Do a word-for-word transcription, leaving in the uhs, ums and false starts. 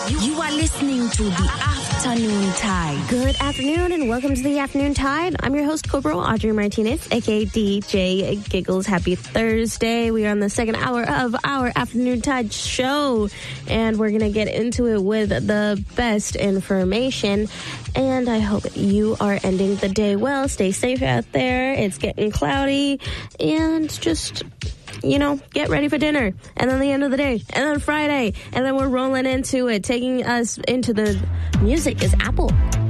You are listening to the Afternoon Tide. Good afternoon and welcome to the Afternoon Tide. I'm your host, Corporal Audrey Martinez, aka D J Giggles. Happy Thursday. We are on the second hour of our Afternoon Tide show, and we're going to get into it with the best information. And I hope you are ending the day well. Stay safe out there. It's getting cloudy, and just, you know, get ready for dinner. And then the end of the day. And then Friday. And then we're rolling into it. Taking us into the music is Apple.